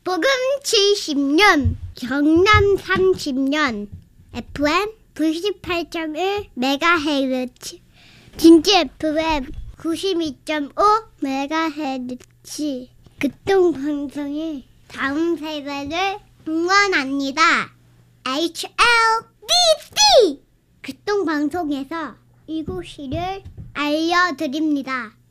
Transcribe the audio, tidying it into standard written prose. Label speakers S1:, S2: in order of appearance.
S1: 복음 70년, 경남 30년, FM 98.1MHz, 진지 FM 92.5MHz, 극동방송이 다음 세대를 응원합니다. HLBC! 극동방송에서 이곳을 알려드립니다.